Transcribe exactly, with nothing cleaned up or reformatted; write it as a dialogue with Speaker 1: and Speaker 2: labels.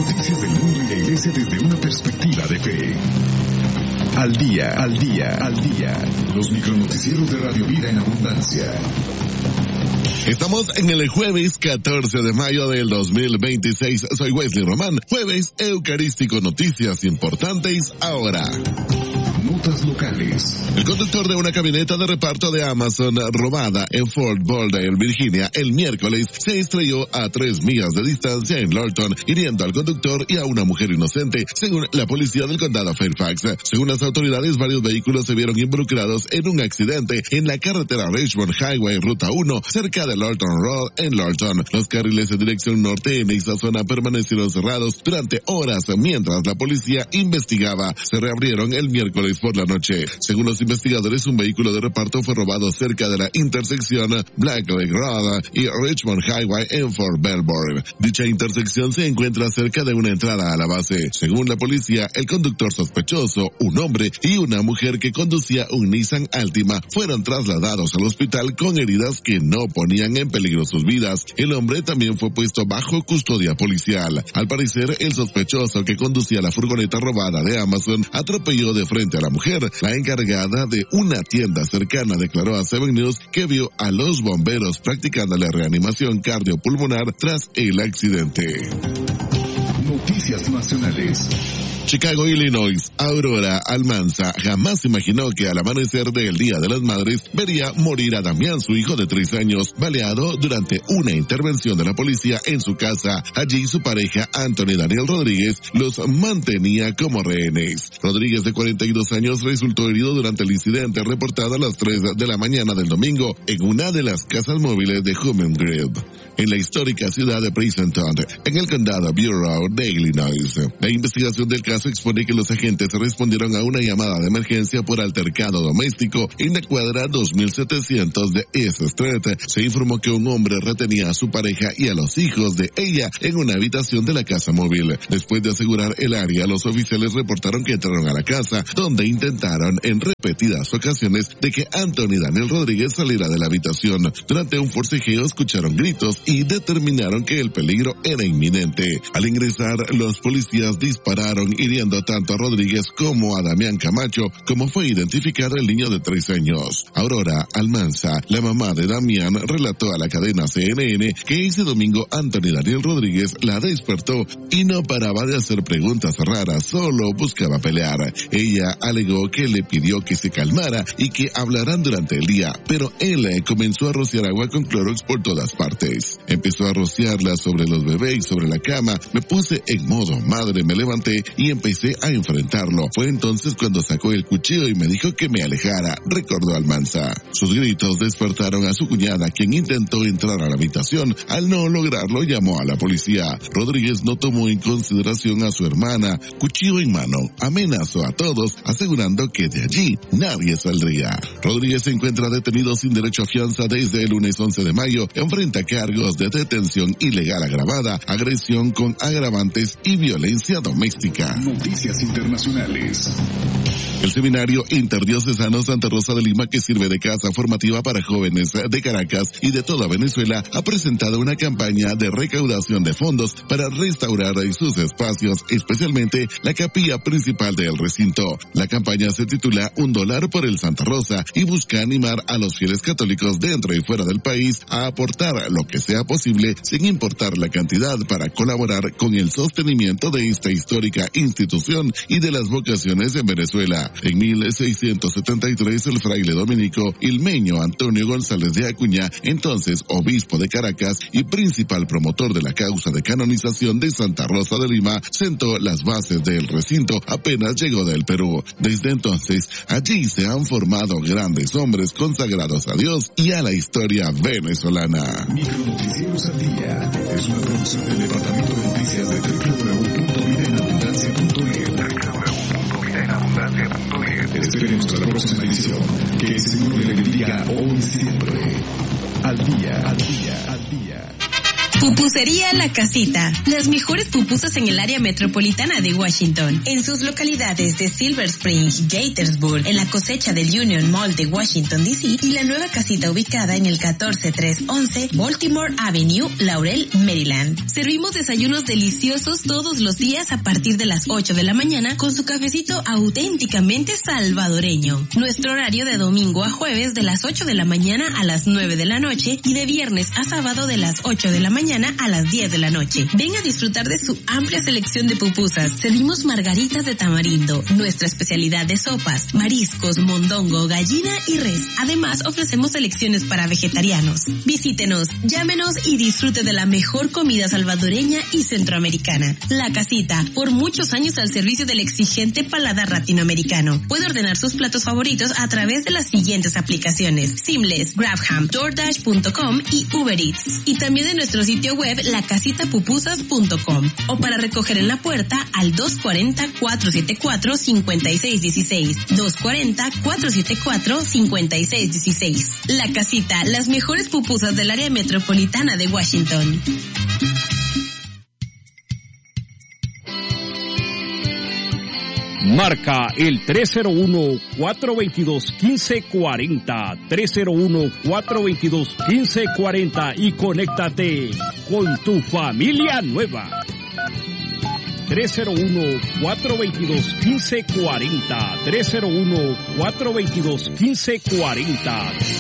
Speaker 1: noticias del mundo y la iglesia desde una perspectiva de fe. Al día, al día, al día. Los micronoticieros de Radio Vida en Abundancia.
Speaker 2: Estamos en el jueves catorce de mayo del dos mil veintiséis. Soy Wesley Román. Jueves Eucarístico, noticias importantes ahora.
Speaker 1: Notas locales.
Speaker 2: El conductor de una camioneta de reparto de Amazon robada en Fort Lauderdale, Virginia, el miércoles se estrelló a tres millas de distancia en Lorton, hiriendo al conductor y a una mujer inocente, según la policía del condado Fairfax. Según las autoridades, varios vehículos se vieron involucrados en un accidente en la carretera Richmond Highway Ruta uno, cerca de Lorton Road en Lorton. Los carriles en dirección norte en esa zona permanecieron cerrados durante horas mientras la policía investigaba. Se reabrieron el miércoles por la noche. Según los investigadores, un vehículo de reparto fue robado cerca de la intersección Black Lake Road y Richmond Highway en Fort Belvoir. Dicha intersección se encuentra cerca de una entrada a la base. Según la policía, el conductor sospechoso, un hombre y una mujer que conducía un Nissan Altima fueron trasladados al hospital con heridas que no ponían en peligro sus vidas. El hombre también fue puesto bajo custodia policial. Al parecer, el sospechoso que conducía la furgoneta robada de Amazon atropelló de frente a la mujer. La encargada de una tienda cercana declaró a Seven News que vio a los bomberos practicando la reanimación cardiopulmonar tras el accidente.
Speaker 1: Noticias nacionales.
Speaker 2: Chicago, Illinois. Aurora Almanza jamás imaginó que al amanecer del Día de las Madres vería morir a Damián, su hijo de tres años, baleado durante una intervención de la policía en su casa. Allí su pareja, Anthony Daniel Rodríguez, los mantenía como rehenes. Rodríguez, de cuarenta y dos años, resultó herido durante el incidente reportado a las tres de la mañana del domingo en una de las casas móviles de Human Grove, en la histórica ciudad de Princeton, en el condado Bureau de Illinois. La investigación del caso expone que los agentes respondieron a una llamada de emergencia por altercado doméstico en la cuadra dos mil setecientos de East Street. Se informó que un hombre retenía a su pareja y a los hijos de ella en una habitación de la casa móvil. Después de asegurar el área, los oficiales reportaron que entraron a la casa, donde intentaron en repetidas ocasiones de que Anthony Daniel Rodríguez saliera de la habitación. Durante un forcejeo escucharon gritos y determinaron que el peligro era inminente. Al ingresar, los policías dispararon hiriendo tanto a Rodríguez como a Damián Camacho, como fue identificado el niño de tres años. Aurora Almanza, la mamá de Damián, relató a la cadena C N N que ese domingo Anthony Daniel Rodríguez la despertó y no paraba de hacer preguntas raras, solo buscaba pelear. Ella alegó que le pidió que se calmara y que hablaran durante el día, pero él comenzó a rociar agua con Clorox por todas partes. Empezó a rociarla sobre los bebés y sobre la cama. Me puse en modo madre, me levanté y empecé a enfrentarlo. Fue entonces cuando sacó el cuchillo y me dijo que me alejara, recordó Almanza. Sus gritos despertaron a su cuñada, quien intentó entrar a la habitación. Al no lograrlo, llamó a la policía. Rodríguez no tomó en consideración a su hermana. Cuchillo en mano, amenazó a todos, asegurando que de allí nadie saldría. Rodríguez se encuentra detenido sin derecho a fianza desde el lunes once de mayo. Enfrenta cargos de detención ilegal agravada, agresión con agravantes y violencia doméstica.
Speaker 1: Noticias internacionales.
Speaker 2: El Seminario Interdiocesano Santa Rosa de Lima, que sirve de casa formativa para jóvenes de Caracas y de toda Venezuela, ha presentado una campaña de recaudación de fondos para restaurar sus espacios, especialmente la capilla principal del recinto. La campaña se titula Un dólar por el Santa Rosa y busca animar a los fieles católicos dentro y fuera del país a aportar lo que sea posible sin importar la cantidad para colaborar con el sostenimiento de esta histórica institución y de las vocaciones en Venezuela. En mil seiscientos setenta y tres, el fraile dominico ilmeño Antonio González de Acuña, entonces obispo de Caracas y principal promotor de la causa de canonización de Santa Rosa de Lima, sentó las bases del recinto apenas llegó del Perú. Desde entonces, allí se han formado grandes hombres consagrados a Dios y a la historia venezolana.
Speaker 1: Micronoticieros al día es una producción del Departamento de Noticias de doble u doble u doble u punto vida en abundancia punto net. doble u doble u doble u punto vida en abundancia punto net. Esperemos a la próxima edición. Que el Señor le bendiga hoy siempre. Al día, al día, al día.
Speaker 3: Pupusería La Casita. Las mejores pupusas en el área metropolitana de Washington. En sus localidades de Silver Spring, Gaithersburg, en la cosecha del Union Mall de Washington D C y la nueva casita ubicada en el catorce tres once Baltimore Avenue, Laurel, Maryland. Servimos desayunos deliciosos todos los días a partir de las ocho de la mañana con su cafecito auténticamente salvadoreño. Nuestro horario de domingo a jueves de las ocho de la mañana a las nueve de la noche y de viernes a sábado de las ocho de la mañana a las diez de la noche. Ven a disfrutar de su amplia selección de pupusas. Servimos margaritas de tamarindo, nuestra especialidad de sopas, mariscos, mondongo, gallina y res. Además, ofrecemos selecciones para vegetarianos. Visítenos, llámenos y disfrute de la mejor comida salvadoreña y centroamericana. La Casita, por muchos años al servicio del exigente paladar latinoamericano. Puede ordenar sus platos favoritos a través de las siguientes aplicaciones: Seamless, GrabHam, DoorDash punto com y Uber Eats. Y también de nuestro sitio web la casita pupusas punto com. O para recoger en la puerta al dos cuatro cero, cuatro siete cuatro, cinco seis uno seis. dos cuatro cero, cuatro siete cuatro, cinco seis uno seis. La Casita, las mejores pupusas del área metropolitana de Washington.
Speaker 4: Marca el tres cero uno, cuatro dos dos, uno cinco cuatro cero, tres cero uno, cuatro dos dos, uno cinco cuatro cero y conéctate con tu familia nueva. tres cero uno, cuatro dos dos, uno cinco cuatro cero, tres cero uno, cuatro dos dos, uno cinco cuatro cero.